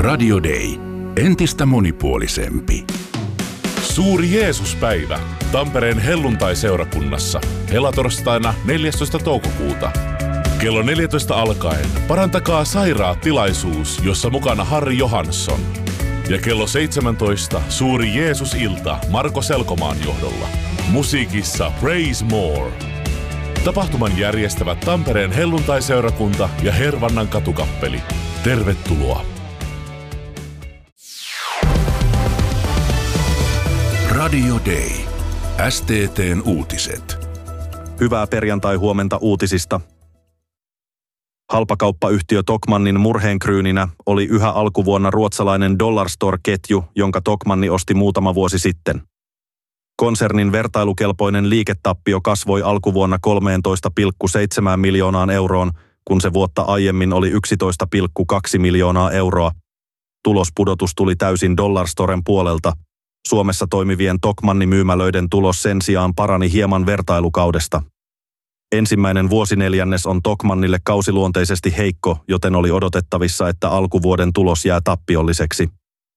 Radio Day. Entistä monipuolisempi. Suuri Jeesuspäivä Tampereen helluntai-seurakunnassa helatorstaina 14. toukokuuta. Kello 14 alkaen Parantakaa sairaat -tilaisuus, jossa mukana Harri Johansson. Ja kello 17 Suuri Jeesus-ilta Marko Selkomaan johdolla. Musiikissa Praise More. Tapahtuman järjestävät Tampereen helluntai-seurakunta ja Hervannan katukappeli. Tervetuloa. Radio Day. STT:n uutiset. Hyvää perjantai-huomenta uutisista. Halpakauppayhtiö Tokmannin murheenkryyninä oli yhä alkuvuonna ruotsalainen Dollarstore-ketju, jonka Tokmanni osti muutama vuosi sitten. Konsernin vertailukelpoinen liiketappio kasvoi alkuvuonna 13,7 miljoonaan euroon, kun se vuotta aiemmin oli 11,2 miljoonaa euroa. Tulospudotus tuli täysin Dollarstoren puolelta. Suomessa toimivien Tokmanni-myymälöiden tulos sen sijaan parani hieman vertailukaudesta. Ensimmäinen vuosineljännes on Tokmannille kausiluonteisesti heikko, joten oli odotettavissa, että alkuvuoden tulos jää tappiolliseksi.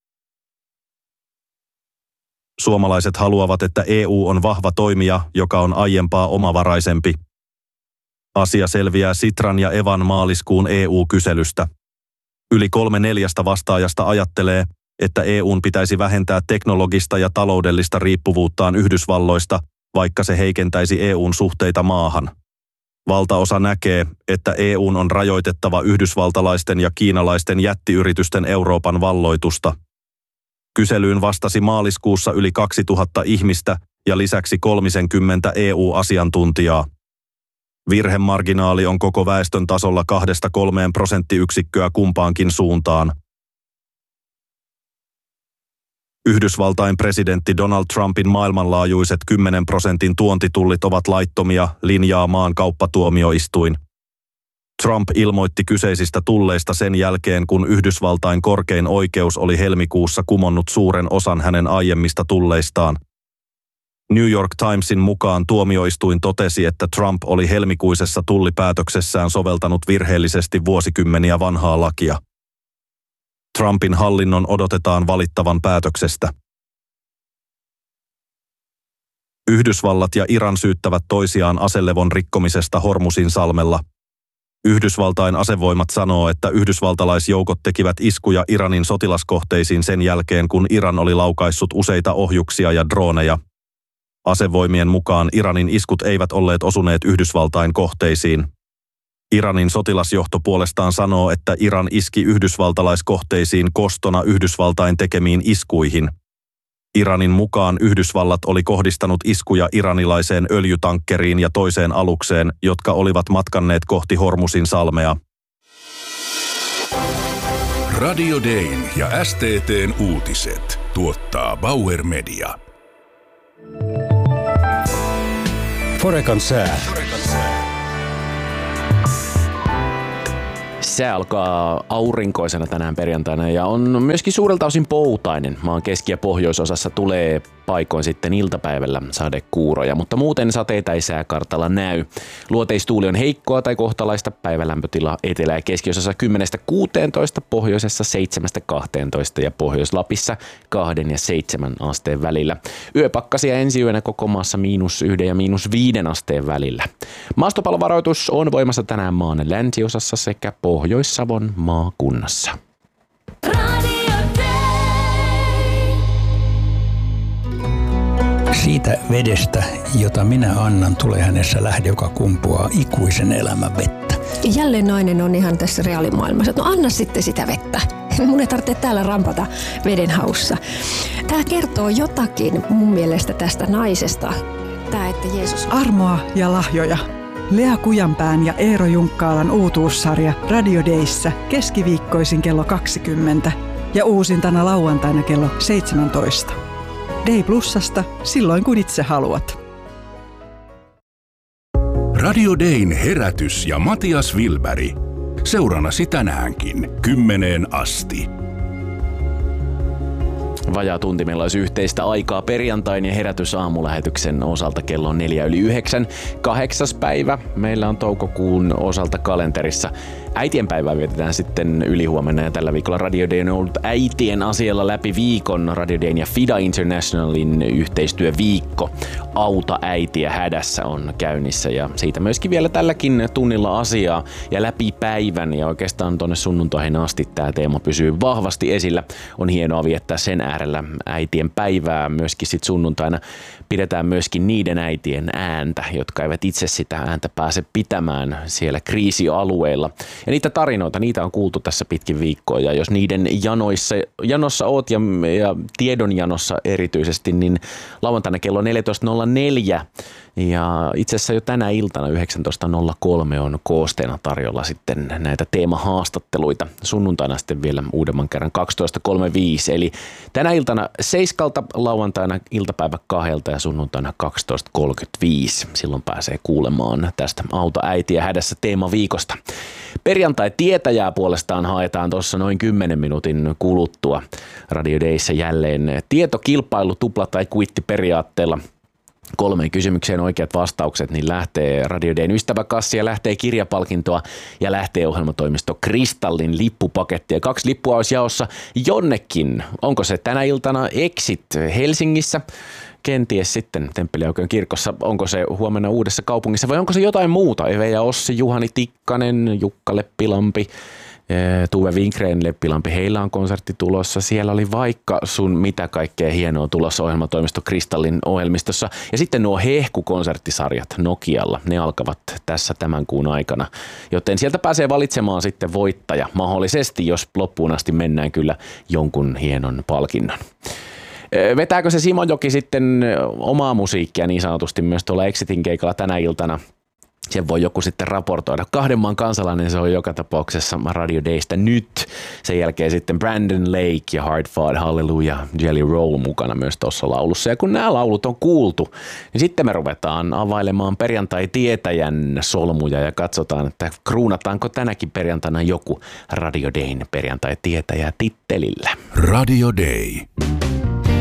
Suomalaiset haluavat, että EU on vahva toimija, joka on aiempaa omavaraisempi. Asia selviää Sitran ja Evan maaliskuun EU-kyselystä. Yli 3/4 vastaajasta ajattelee, että EUn pitäisi vähentää teknologista ja taloudellista riippuvuuttaan Yhdysvalloista, vaikka se heikentäisi EUn suhteita maahan. Valtaosa näkee, että EUn on rajoitettava yhdysvaltalaisten ja kiinalaisten jättiyritysten Euroopan valloitusta. Kyselyyn vastasi maaliskuussa yli 2000 ihmistä ja lisäksi 30 EU-asiantuntijaa. Virhemarginaali on koko väestön tasolla 2-3 prosenttiyksikköä kumpaankin suuntaan. Yhdysvaltain presidentti Donald Trumpin maailmanlaajuiset 10% tuontitullit ovat laittomia, linjaa maan kauppatuomioistuin. Trump ilmoitti kyseisistä tulleista sen jälkeen, kun Yhdysvaltain korkein oikeus oli helmikuussa kumonnut suuren osan hänen aiemmista tulleistaan. New York Timesin mukaan tuomioistuin totesi, että Trump oli helmikuisessa tullipäätöksessään soveltanut virheellisesti vuosikymmeniä vanhaa lakia. Trumpin hallinnon odotetaan valittavan päätöksestä. Yhdysvallat ja Iran syyttävät toisiaan aselevon rikkomisesta Hormuzin salmella. Yhdysvaltain asevoimat sanoo, että yhdysvaltalaisjoukot tekivät iskuja Iranin sotilaskohteisiin sen jälkeen, kun Iran oli laukaissut useita ohjuksia ja drooneja. Asevoimien mukaan Iranin iskut eivät olleet osuneet Yhdysvaltain kohteisiin. Iranin sotilasjohto puolestaan sanoo, että Iran iski yhdysvaltalaiskohteisiin kostona Yhdysvaltain tekemiin iskuihin. Iranin mukaan Yhdysvallat oli kohdistanut iskuja iranilaiseen öljytankkeriin ja toiseen alukseen, jotka olivat matkanneet kohti Hormuzin salmea. Radio Dayn ja STT:n uutiset tuottaa Bauer Media. Forekan sää. Sää alkaa aurinkoisena tänään perjantaina ja on myöskin suurelta osin poutainen. Maan keski- ja pohjoisosassa tulee paikoin sitten iltapäivällä sadekuuroja, mutta muuten sateita ei sääkartalla näy. Luoteistuuli on heikkoa tai kohtalaista, päivälämpötila etelä- ja keskiosassa 10-16, pohjoisessa 7-12 ja Pohjois-Lapissa 2 ja 7 asteen välillä. Yöpakkasia ensi yönä koko maassa -1 ja -5 asteen välillä. Maastopalovaroitus on voimassa tänään maan länsiosassa sekä Pohjois-Savon maakunnassa. Siitä vedestä, jota minä annan, tulee hänessä lähde, joka kumpuaa ikuisen elämän vettä. Jälleen nainen on ihan tässä reaalimaailmassa, että no anna sitten sitä vettä. Mun ei tarvitse täällä rampata veden haussa. Tämä kertoo jotakin mun mielestä tästä naisesta. Tämä, että Jeesus... Armoa ja lahjoja. Lea Kujanpään ja Eero Junkkaalan uutuussarja Radio Dayssä keskiviikkoisin kello 20 ja uusintana lauantaina kello 17. Day Plusasta silloin kun itse haluat. Radio Dayn herätys ja Matias Wilberg. Seurannasi tänäänkin 10 asti. vajaa tunti meillä olisi yhteistä aikaa perjantain ja herätysaamulähetyksen osalta kello on 8:04. 8. päivä meillä on toukokuun osalta kalenterissa. Äitienpäivää vietetään sitten ylihuomenna ja tällä viikolla Radio Day on ollut äitien asialla läpi viikon. Radio Dayn ja FIDA Internationalin yhteistyöviikko Auta äitiä hädässä on käynnissä ja siitä myöskin vielä tälläkin tunnilla asiaa ja läpi päivän ja oikeastaan tuonne sunnuntoihin asti tämä teema pysyy vahvasti esillä. On hienoa viettää sen äärellä äitien päivää myöskin sit sunnuntaina. Pidetään myöskin niiden äitien ääntä, jotka eivät itse sitä ääntä pääse pitämään siellä kriisialueilla. Ja niitä tarinoita, niitä on kuultu tässä pitkin viikkoa ja jos niiden janossa oot ja tiedon janossa erityisesti, niin lauantaina kello 14.04 ja itse asiassa jo tänä iltana 19.03 on koosteena tarjolla sitten näitä teemahaastatteluita. Sunnuntaina sitten vielä uudemman kerran 12.35 eli tänä iltana 7, lauantaina iltapäivä 2 ja sunnuntaina 12.35. Silloin pääsee kuulemaan tästä Auta äitiä hädässä teemaviikosta. Perjantai-tietäjää puolestaan haetaan tuossa noin 10 minuutin kuluttua Radio Dayssä jälleen tietokilpailu tupla- tai kuittiperiaatteella. 3 kysymykseen oikeat vastaukset, niin lähtee Radio Dayn ystäväkassia, lähtee kirjapalkintoa ja lähtee ohjelmatoimisto Kristallin lippupakettia. 2 lippua olisi jaossa jonnekin. Onko se tänä iltana Exit Helsingissä? Kenties sitten Temppeliaukeon kirkossa, onko se huomenna Uudessa kaupungissa vai onko se jotain muuta? Eve ja Ossi, Juhani Tikkanen, Jukka Leppilampi, Tuve Winkreen, Leppilampi, heillä on konsertti tulossa. Siellä oli vaikka sun mitä kaikkea hienoa tulossa ohjelmatoimisto Kristallin ohjelmistossa. Ja sitten nuo hehkukonserttisarjat Nokialla, ne alkavat tässä tämän kuun aikana. Joten sieltä pääsee valitsemaan sitten voittaja mahdollisesti, jos loppuun asti mennään kyllä jonkun hienon palkinnon. Vetääkö se Simojoki sitten omaa musiikkia niin sanotusti myös tuolla Exitin keikalla tänä iltana? Sen voi joku sitten raportoida. 2 maan kansalainen se on joka tapauksessa Radio Daystä nyt. Sen jälkeen sitten Brandon Lake ja Hard Fought Hallelujah, Jelly Roll mukana myös tuossa laulussa. Ja kun nämä laulut on kuultu, niin sitten me ruvetaan availemaan perjantai-tietäjän solmuja ja katsotaan, että kruunataanko tänäkin perjantaina joku Radio Dayn perjantai-tietäjä tittelillä. Radio Day.